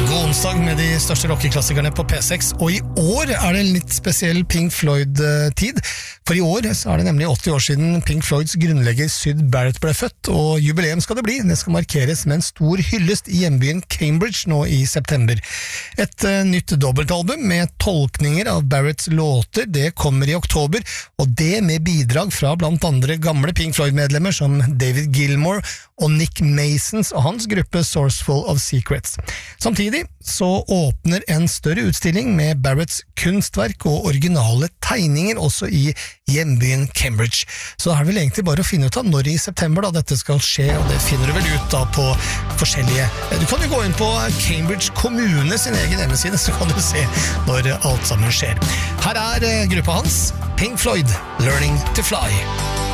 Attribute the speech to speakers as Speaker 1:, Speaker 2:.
Speaker 1: God onsdag med de største rockeklassikerne på P6, og i år det en litt spesiell Pink Floyd-tid, for i år så det nemlig 80 år siden Pink Floyds grunnlegger Syd Barrett ble født, og jubileum skal det bli. Det skal markeres med en stor hyllest i hjembyen Cambridge nå i september. Et nytt dobbeltalbum med tolkninger av Barretts låter, det kommer i oktober, og det med bidrag fra blant andre gamle Pink Floyd-medlemmer som David Gilmour og Nick Masons og hans gruppe Sourceful of Secrets. Samtidig så åpner en større utstilling med Barretts kunstverk og originale tegninger også i hjembyen Cambridge. Så da det vel egentlig bare å finne ut av når i september da dette skal skje, og det finner du vel ut da på forskjellige... Du kan jo gå inn på Cambridge kommune sin egen hjemmeside, så kan du se når alt sammen skjer. Her gruppa hans, Pink Floyd, Learning to Fly.